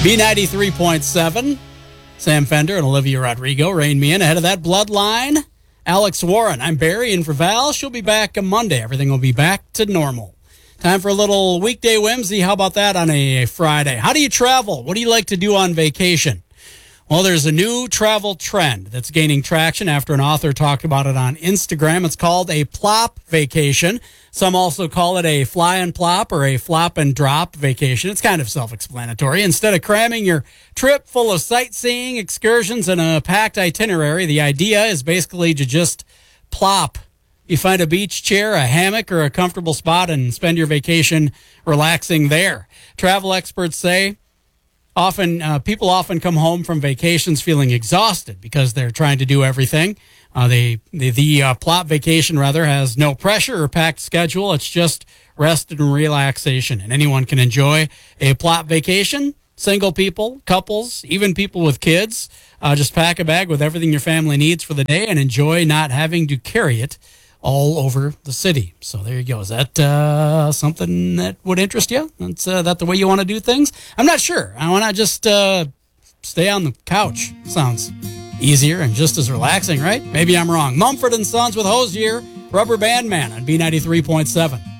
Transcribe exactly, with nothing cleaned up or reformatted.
B ninety-three point seven. Sam Fender and Olivia Rodrigo rein me in. Ahead of that, Bloodline, Alex Warren. I'm Barry in for Val. She'll be back on Monday. Everything will be back to normal. Time for a little weekday whimsy. How about that on a Friday? How do you travel? What do you like to do on vacation? Well, there's a new travel trend that's gaining traction after an author talked about it on Instagram. It's called a plop vacation. Some also call it a fly and plop or a flop and drop vacation. It's kind of self-explanatory. Instead of cramming your trip full of sightseeing, excursions, and a packed itinerary, the idea is basically to just plop. You find a beach chair, a hammock, or a comfortable spot and spend your vacation relaxing there. Travel experts say Often, uh, people often come home from vacations feeling exhausted because they're trying to do everything. Uh, they, the the uh, plop vacation, rather, has no pressure or packed schedule. It's just rest and relaxation, and anyone can enjoy a plop vacation. Single people, couples, even people with kids. Uh, just pack a bag with everything your family needs for the day and enjoy not having to carry it all over the city. So there you go. Is that uh, something that would interest you? Is uh, that the way you want to do things? I'm not sure. I want to just uh, stay on the couch. Sounds easier and just as relaxing, right? Maybe I'm wrong. Mumford and Sons with Hosier, Rubber Band Man on B ninety-three point seven.